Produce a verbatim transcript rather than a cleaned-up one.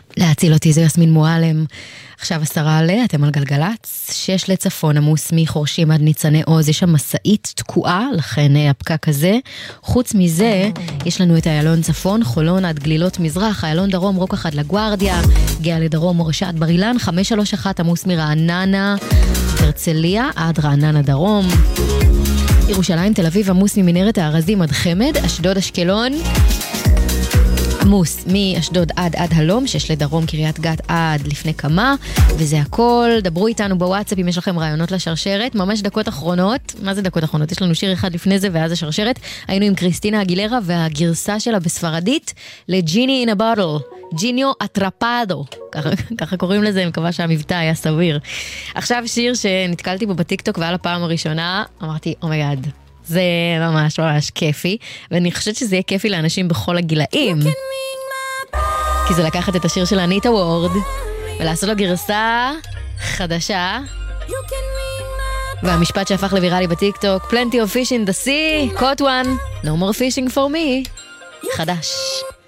להציל אותי זה יסמין מועלם. עכשיו עשרה עלה, אתם על גלגלץ, שש לצפון עמוס מחורשים עד ניצני עוז, יש שם מסעית תקועה, לכן הפקק הזה. חוץ מזה, יש לנו את איילון צפון, חולון עד גלילות מזרח, איילון דרום, רוקח עד לגוארדיה, גאה לדרום, מורשה עד בר אילן, חמש שלוש אחת עמוס מרעננה, הרצליה עד רעננה דרום. ירושלים, תל אביב, עמוס ממנהרת הארזים עד חמד, אשדוד, אשקלון, עמוס מאשדוד עד עד הלום, שש לדרום, קריית גת עד לפני כמה, וזה הכל. דברו איתנו בוואטסאפ אם יש לכם רעיונות לשרשרת, ממש דקות אחרונות. מה זה דקות אחרונות? יש לנו שיר אחד לפני זה ואז השרשרת. היינו עם קריסטינה אגילרה והגרסה שלה בספרדית לג'יני אין הבוטל, ג'יניו אטרפדו, ככה, ככה קוראים לזה, אני מקווה שהמבטא היה סביר. עכשיו שיר שנתקלתי בו בטיקטוק ועל הפעם הראשונה אמרתי אומייגאד, זה ממש ממש כיפי, ואני חושבת שזה יהיה כיפי לאנשים בכל הגילאים, כי זה לקחת את השיר של אניטה וורד ולעשות לו גרסה חדשה, והמשפט שהפך לוויראלי בטיקטוק, plenty of fish in the sea, caught one, no more fishing for me, חדש.